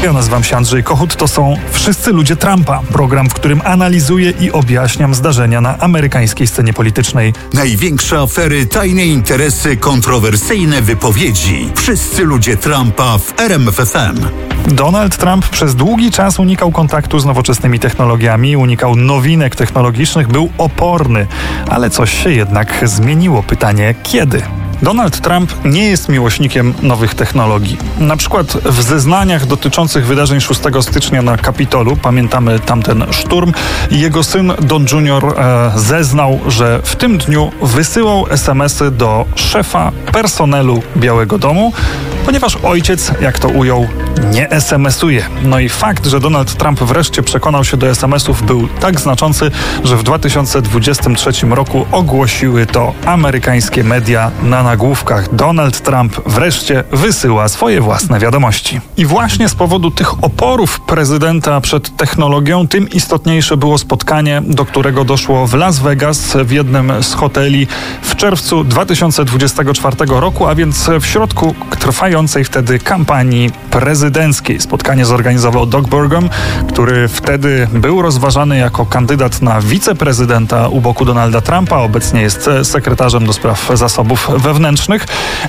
Ja nazywam się Andrzej Kochut, to są Wszyscy ludzie Trumpa, program, w którym analizuję i objaśniam zdarzenia na amerykańskiej scenie politycznej. Największe afery, tajne interesy, kontrowersyjne wypowiedzi. Wszyscy ludzie Trumpa w RMF FM. Donald Trump przez długi czas unikał kontaktu z nowoczesnymi technologiami, unikał nowinek technologicznych, był oporny, ale coś się jednak zmieniło. Pytanie, kiedy? Donald Trump nie jest miłośnikiem nowych technologii. Na przykład w zeznaniach dotyczących wydarzeń 6 stycznia na Kapitolu, pamiętamy tamten szturm, jego syn Don Jr. zeznał, że w tym dniu wysyłał SMS-y do szefa personelu Białego Domu, ponieważ ojciec, jak to ujął, nie SMS-uje. No i fakt, że Donald Trump wreszcie przekonał się do SMS-ów, był tak znaczący, że w 2023 roku ogłosiły to amerykańskie media na nagłówkach. Donald Trump wreszcie wysyła swoje własne wiadomości. I właśnie z powodu tych oporów prezydenta przed technologią, tym istotniejsze było spotkanie, do którego doszło w Las Vegas w jednym z hoteli w czerwcu 2024 roku, a więc w środku trwającej wtedy kampanii prezydenckiej. Spotkanie zorganizował Doug Burgum, który wtedy był rozważany jako kandydat na wiceprezydenta u boku Donalda Trumpa. Obecnie jest sekretarzem do spraw zasobów wewnętrznych.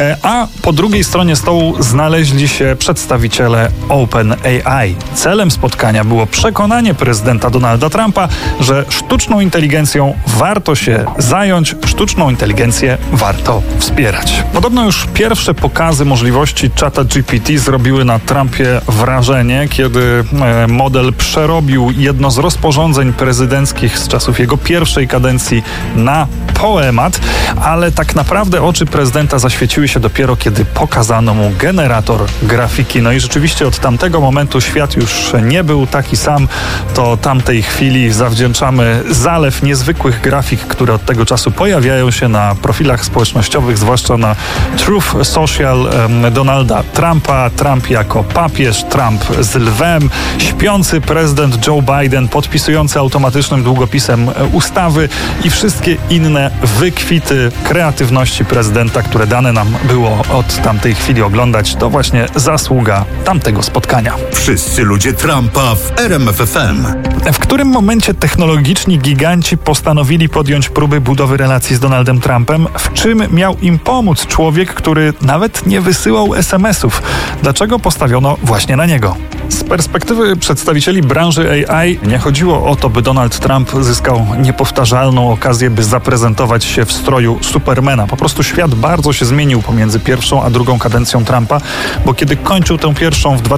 A po drugiej stronie stołu znaleźli się przedstawiciele OpenAI. Celem spotkania było przekonanie prezydenta Donalda Trumpa, że sztuczną inteligencją warto się zająć, sztuczną inteligencję warto wspierać. Podobno już pierwsze pokazy możliwości czata GPT zrobiły na Trumpie wrażenie, kiedy model przerobił jedno z rozporządzeń prezydenckich z czasów jego pierwszej kadencji na poemat, ale tak naprawdę oczy prezydenta zaświeciły się dopiero, kiedy pokazano mu generator grafiki. No i rzeczywiście od tamtego momentu świat już nie był taki sam. To tamtej chwili zawdzięczamy zalew niezwykłych grafik, które od tego czasu pojawiają się na profilach społecznościowych, zwłaszcza na Truth Social Donalda Trumpa, Trump jako papież, Trump z lwem, śpiący prezydent Joe Biden podpisujący automatycznym długopisem ustawy i wszystkie inne wykwity kreatywności prezydenta, które dane nam było od tamtej chwili oglądać. To właśnie zasługa tamtego spotkania. Wszyscy ludzie Trumpa w RMF FM. W którym momencie technologiczni giganci postanowili podjąć próby budowy relacji z Donaldem Trumpem? W czym miał im pomóc człowiek, który nawet nie wysyłał SMS-ów? Dlaczego postawiono właśnie na niego? Z perspektywy przedstawicieli branży AI nie chodziło o to, by Donald Trump zyskał niepowtarzalną okazję, by zaprezentować się w stroju Supermana. Po prostu świat bardzo się zmienił pomiędzy pierwszą a drugą kadencją Trumpa, bo kiedy kończył tę pierwszą w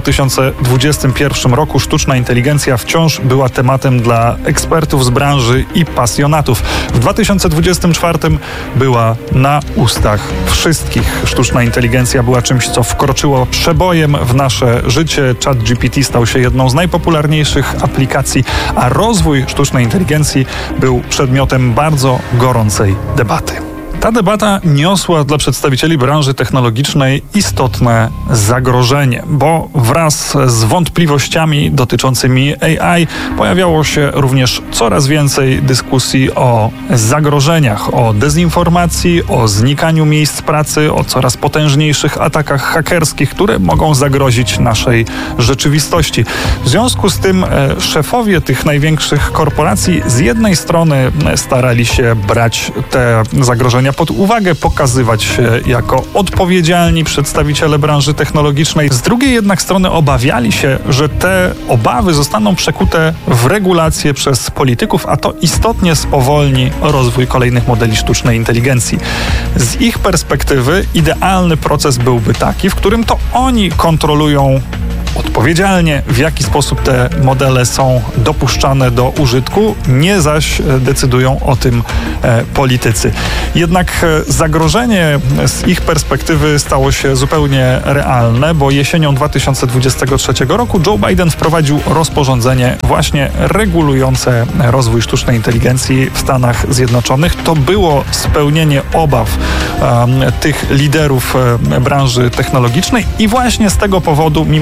2021 roku, sztuczna inteligencja wciąż była tematem dla ekspertów z branży i pasjonatów. W 2024 była na ustach wszystkich. Sztuczna inteligencja była czymś, co wkroczyło przebojem w nasze życie. ChatGPT stał się jedną z najpopularniejszych aplikacji, a rozwój sztucznej inteligencji był przedmiotem bardzo gorącej debaty. Ta debata niosła dla przedstawicieli branży technologicznej istotne zagrożenie, bo wraz z wątpliwościami dotyczącymi AI pojawiało się również coraz więcej dyskusji o zagrożeniach, o dezinformacji, o znikaniu miejsc pracy, o coraz potężniejszych atakach hakerskich, które mogą zagrozić naszej rzeczywistości. W związku z tym szefowie tych największych korporacji z jednej strony starali się brać te zagrożenia pod uwagę, pokazywać się jako odpowiedzialni przedstawiciele branży technologicznej. Z drugiej jednak strony obawiali się, że te obawy zostaną przekute w regulacje przez polityków, a to istotnie spowolni rozwój kolejnych modeli sztucznej inteligencji. Z ich perspektywy idealny proces byłby taki, w którym to oni kontrolują odpowiedzialnie, w jaki sposób te modele są dopuszczane do użytku, nie zaś decydują o tym politycy. Jednak zagrożenie z ich perspektywy stało się zupełnie realne, bo jesienią 2023 roku Joe Biden wprowadził rozporządzenie właśnie regulujące rozwój sztucznej inteligencji w Stanach Zjednoczonych. To było spełnienie obaw tych liderów branży technologicznej i właśnie z tego powodu, mimo że przez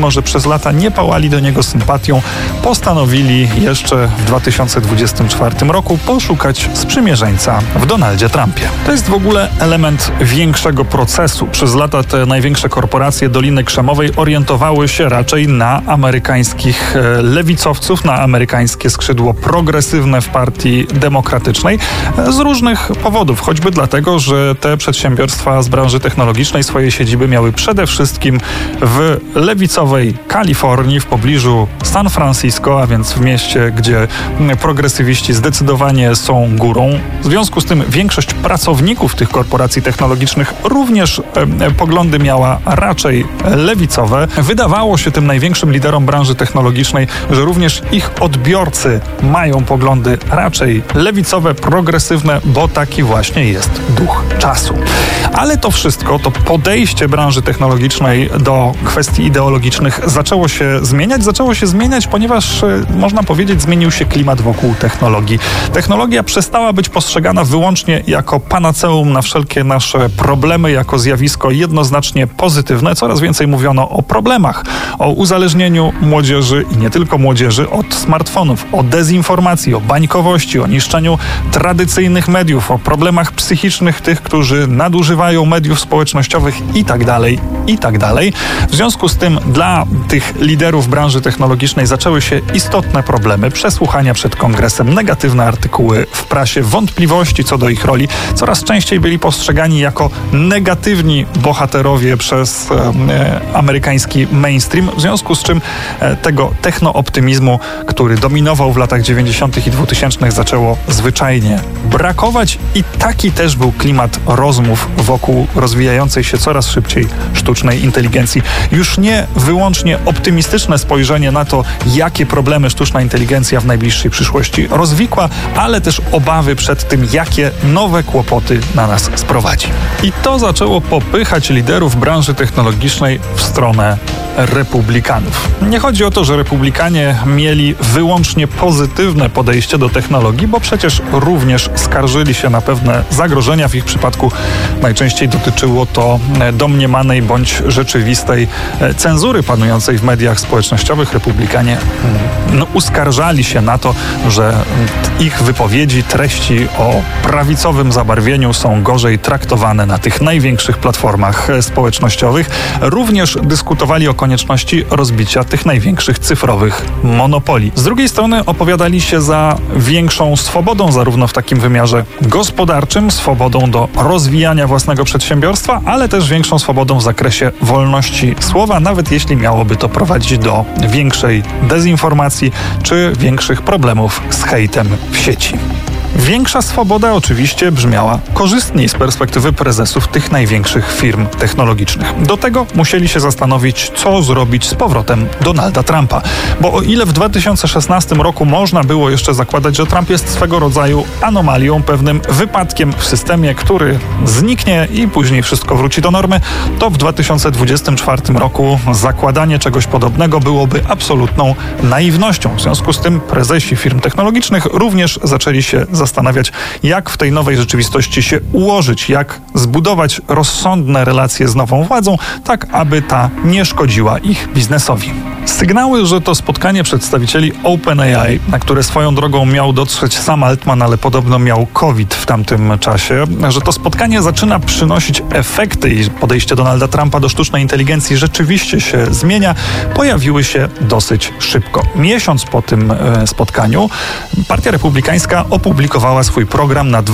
przez lata nie pałali do niego sympatią, postanowili jeszcze w 2024 roku poszukać sprzymierzeńca w Donaldzie Trumpie. To jest w ogóle element większego procesu. Przez lata te największe korporacje Doliny Krzemowej orientowały się raczej na amerykańskich lewicowców, na amerykańskie skrzydło progresywne w partii demokratycznej z różnych powodów. Choćby dlatego, że te przedsiębiorstwa z branży technologicznej swoje siedziby miały przede wszystkim w lewicowej Kalifornii, w pobliżu San Francisco, a więc w mieście, gdzie progresywiści zdecydowanie są górą. W związku z tym większość pracowników tych korporacji technologicznych również poglądy miała raczej lewicowe. Wydawało się tym największym liderom branży technologicznej, że również ich odbiorcy mają poglądy raczej lewicowe, progresywne, bo taki właśnie jest duch czasu. Ale to wszystko, to podejście branży technologicznej do kwestii ideologicznych zaczęło się zmieniać, ponieważ można powiedzieć, zmienił się klimat wokół technologii. Technologia przestała być postrzegana wyłącznie jako panaceum na wszelkie nasze problemy, jako zjawisko jednoznacznie pozytywne. Coraz więcej mówiono o problemach, o uzależnieniu młodzieży i nie tylko młodzieży od smartfonów, o dezinformacji, o bańkowości, o niszczeniu tradycyjnych mediów, o problemach psychicznych tych, którzy nadużywają mediów społecznościowych itd. W związku z tym dla tych liderów branży technologicznej zaczęły się istotne problemy, przesłuchania przed kongresem, negatywne artykuły w prasie, wątpliwości co do ich roli. Coraz częściej byli postrzegani jako negatywni bohaterowie przez amerykański mainstream, w związku z czym tego technooptymizmu, który dominował w latach 90. i 2000 zaczęło zwyczajnie brakować i taki też był klimat rozmów wokół rozwijającej się coraz szybciej sztucznej inteligencji. Już nie wyłącznie optymistyczne spojrzenie na to, jakie problemy sztuczna inteligencja w najbliższej przyszłości rozwikła, ale też obawy przed tym, jakie nowe kłopoty na nas sprowadzi. I to zaczęło popychać liderów branży technologicznej w stronę republikanów. Nie chodzi o to, że republikanie mieli wyłącznie pozytywne podejście do technologii, bo przecież również skarżyli się na pewne zagrożenia. W ich przypadku najczęściej dotyczyło to domniemanej bądź rzeczywistej cenzury panującej w mediach społecznościowych. Republikanie uskarżali się na to, że ich wypowiedzi, treści o prawicowym zabarwieniu są gorzej traktowane na tych największych platformach społecznościowych. Również dyskutowali o konieczności rozbicia tych największych cyfrowych monopolii. Z drugiej strony opowiadali się za większą swobodą, zarówno w takim wymiarze gospodarczym, swobodą do rozwijania własnego przedsiębiorstwa, ale też większą swobodą w zakresie wolności słowa, nawet jeśli miałoby to prowadzić do większej dezinformacji czy większych problemów z hejtem w sieci. Większa swoboda oczywiście brzmiała korzystniej z perspektywy prezesów tych największych firm technologicznych. Do tego musieli się zastanowić, co zrobić z powrotem Donalda Trumpa. Bo o ile w 2016 roku można było jeszcze zakładać, że Trump jest swego rodzaju anomalią, pewnym wypadkiem w systemie, który zniknie i później wszystko wróci do normy, to w 2024 roku zakładanie czegoś podobnego byłoby absolutną naiwnością. W związku z tym prezesi firm technologicznych również zaczęli się zastanawiać, jak w tej nowej rzeczywistości się ułożyć, jak zbudować rozsądne relacje z nową władzą, tak aby ta nie szkodziła ich biznesowi. Sygnały, że to spotkanie przedstawicieli OpenAI, na które swoją drogą miał dotrzeć Sam Altman, ale podobno miał COVID w tamtym czasie, że to spotkanie zaczyna przynosić efekty i podejście Donalda Trumpa do sztucznej inteligencji rzeczywiście się zmienia, pojawiły się dosyć szybko. Miesiąc po tym spotkaniu Partia Republikańska opublikowała swój program na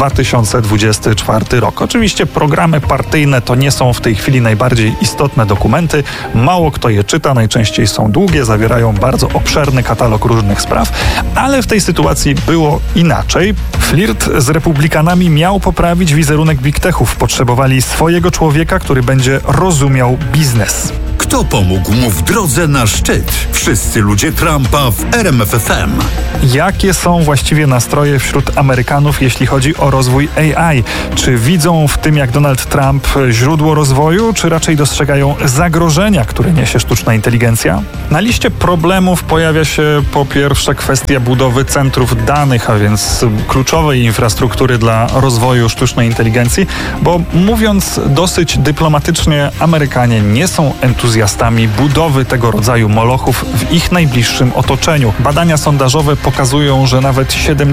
2024 rok. Oczywiście programy partyjne to nie są w tej chwili najbardziej istotne dokumenty. Mało kto je czyta, najczęściej są długie, zawierają bardzo obszerny katalog różnych spraw, ale w tej sytuacji było inaczej. Flirt z republikanami miał poprawić wizerunek big techów. Potrzebowali swojego człowieka, który będzie rozumiał biznes. Kto pomógł mu w drodze na szczyt? Wszyscy ludzie Trumpa w RMF FM. Jakie są właściwie nastroje wśród Amerykanów, jeśli chodzi o rozwój AI? Czy widzą w tym, jak Donald Trump, źródło rozwoju, czy raczej dostrzegają zagrożenia, które niesie sztuczna inteligencja? Na liście problemów pojawia się po pierwsze kwestia budowy centrów danych, a więc kluczowej infrastruktury dla rozwoju sztucznej inteligencji, bo mówiąc dosyć dyplomatycznie, Amerykanie nie są entuzjastami entuzjastami budowy tego rodzaju molochów w ich najbliższym otoczeniu. Badania sondażowe pokazują, że nawet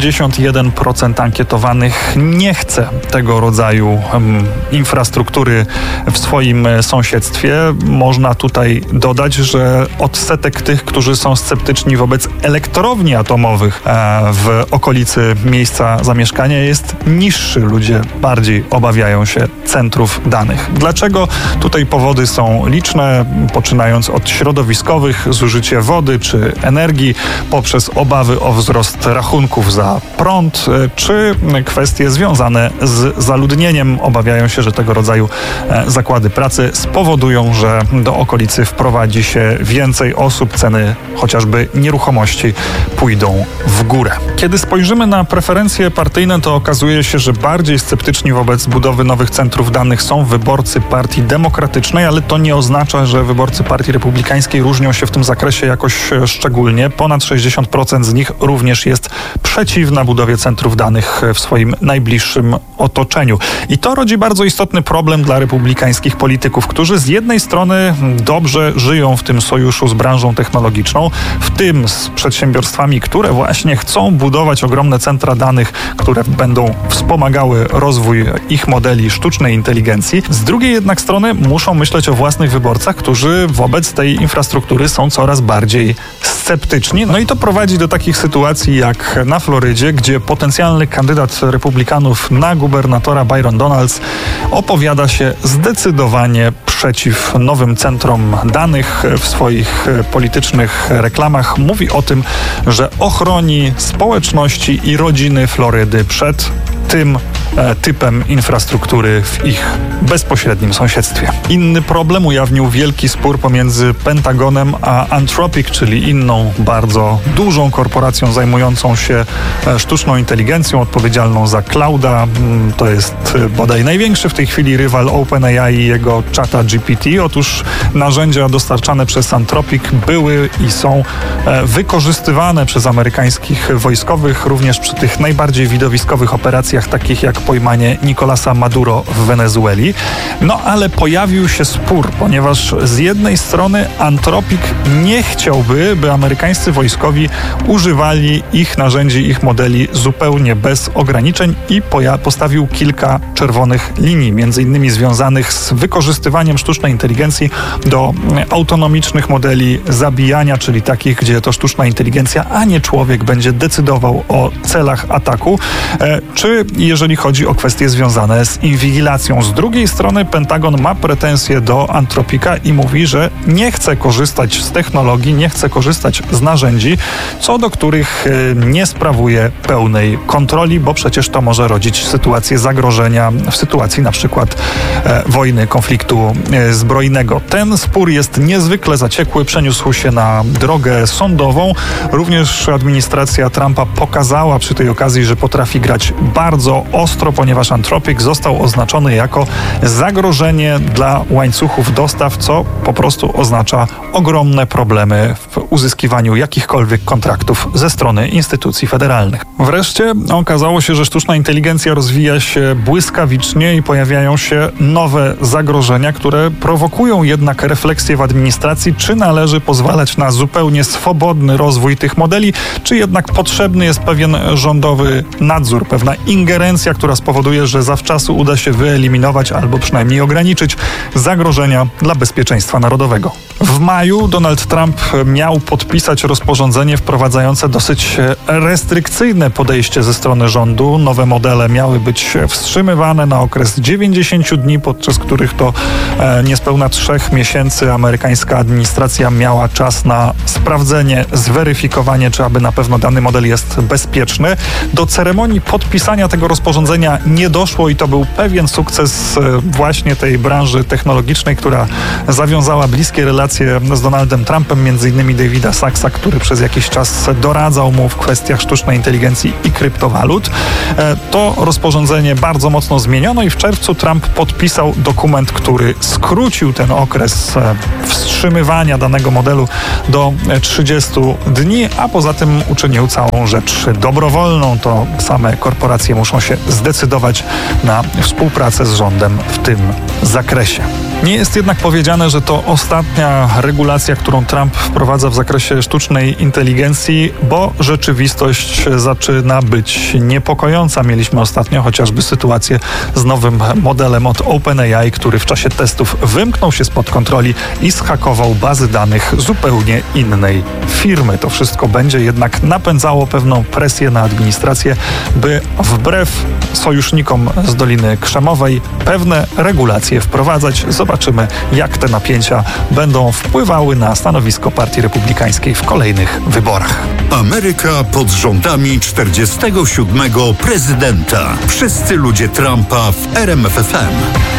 71% ankietowanych nie chce tego rodzaju infrastruktury w swoim sąsiedztwie. Można tutaj dodać, że odsetek tych, którzy są sceptyczni wobec elektrowni atomowych w okolicy miejsca zamieszkania jest niższy. Ludzie bardziej obawiają się centrów danych. Dlaczego? Tutaj powody są liczne, poczynając od środowiskowych, zużycie wody czy energii, poprzez obawy o wzrost rachunków za prąd, czy kwestie związane z zaludnieniem. Obawiają się, że tego rodzaju zakłady pracy spowodują, że do okolicy wprowadzi się więcej osób, ceny chociażby nieruchomości pójdą w górę. Kiedy spojrzymy na preferencje partyjne, to okazuje się, że bardziej sceptyczni wobec budowy nowych centrów danych są wyborcy Partii Demokratycznej, ale to nie oznacza, że wyborcy Partii Republikańskiej różnią się w tym zakresie jakoś szczególnie. Ponad 60% z nich również jest przeciwna budowie centrów danych w swoim najbliższym otoczeniu. I to rodzi bardzo istotny problem dla republikańskich polityków, którzy z jednej strony dobrze żyją w tym sojuszu z branżą technologiczną, w tym z przedsiębiorstwami, które właśnie chcą budować ogromne centra danych, które będą wspomagały rozwój ich modeli sztucznej inteligencji. Z drugiej jednak strony muszą myśleć o własnych wyborcach, którzy wobec tej infrastruktury są coraz bardziej sceptyczni. No i to prowadzi do takich sytuacji jak na Florydzie, gdzie potencjalny kandydat republikanów na gubernatora Byron Donalds opowiada się zdecydowanie przeciw nowym centrom danych. W swoich politycznych reklamach mówi o tym, że ochroni społeczności i rodziny Florydy przed tym typem infrastruktury w ich bezpośrednim sąsiedztwie. Inny problem ujawnił wielki spór pomiędzy Pentagonem a Anthropic, czyli inną bardzo dużą korporacją zajmującą się sztuczną inteligencją, odpowiedzialną za clouda. To jest bodaj największy w tej chwili rywal OpenAI i jego czata GPT. Otóż narzędzia dostarczane przez Anthropic były i są wykorzystywane przez amerykańskich wojskowych, również przy tych najbardziej widowiskowych operacjach, takich jak pojmanie Nicolasa Maduro w Wenezueli. No ale pojawił się spór, ponieważ z jednej strony Anthropic nie chciałby, by amerykańscy wojskowi używali ich narzędzi, ich modeli zupełnie bez ograniczeń i postawił kilka czerwonych linii, między innymi związanych z wykorzystywaniem sztucznej inteligencji do autonomicznych modeli zabijania, czyli takich, gdzie to sztuczna inteligencja, a nie człowiek będzie decydował o celach ataku, czy jeżeli chodzi o kwestie związane z inwigilacją. Z drugiej strony Pentagon ma pretensje do Anthropica i mówi, że nie chce korzystać z technologii, nie chce korzystać z narzędzi, co do których nie sprawuje pełnej kontroli, bo przecież to może rodzić sytuację zagrożenia w sytuacji na przykład wojny, konfliktu zbrojnego. Ten spór jest niezwykle zaciekły, przeniósł się na drogę sądową. Również administracja Trumpa pokazała przy tej okazji, że potrafi grać bardzo ostro, ponieważ Anthropic został oznaczony jako zagrożenie dla łańcuchów dostaw, co po prostu oznacza ogromne problemy w uzyskiwaniu jakichkolwiek kontraktów ze strony instytucji federalnych. Wreszcie okazało się, że sztuczna inteligencja rozwija się błyskawicznie i pojawiają się nowe zagrożenia, które prowokują jednak refleksję w administracji, czy należy pozwalać na zupełnie swobodny rozwój tych modeli, czy jednak potrzebny jest pewien rządowy nadzór, pewna ingerencja, która spowoduje, że zawczasu uda się wyeliminować albo przynajmniej ograniczyć zagrożenia dla bezpieczeństwa narodowego. W maju Donald Trump miał podpisać rozporządzenie wprowadzające dosyć restrykcyjne podejście ze strony rządu. Nowe modele miały być wstrzymywane na okres 90 dni, podczas których to niespełna 3 miesięcy amerykańska administracja miała czas na sprawdzenie, zweryfikowanie, czy aby na pewno dany model jest bezpieczny. Do ceremonii podpisania tego rozporządzenia nie doszło i to był pewien sukces właśnie tej branży technologicznej, która zawiązała bliskie relacje z Donaldem Trumpem, między innymi Davida Saxa, który przez jakiś czas doradzał mu w kwestiach sztucznej inteligencji i kryptowalut. To rozporządzenie bardzo mocno zmieniono i w czerwcu Trump podpisał dokument, który skrócił ten okres wstrzymywania danego modelu do 30 dni, a poza tym uczynił całą rzecz dobrowolną. To same korporacje muszą się zdecydować na współpracę z rządem w tym zakresie. Nie jest jednak powiedziane, że to ostatnia regulacja, którą Trump wprowadza w zakresie sztucznej inteligencji, bo rzeczywistość zaczyna być niepokojąca. Mieliśmy ostatnio chociażby sytuację z nowym modelem od OpenAI, który w czasie testów wymknął się spod kontroli i zhakował bazy danych zupełnie innej firmy. To wszystko będzie jednak napędzało pewną presję na administrację, by wbrew sojusznikom z Doliny Krzemowej pewne regulacje wprowadzać. Zobaczymy, jak te napięcia będą wpływały na stanowisko Partii Republikańskiej w kolejnych wyborach. Ameryka pod rządami 47. prezydenta. Wszyscy ludzie Trumpa w RMF FM.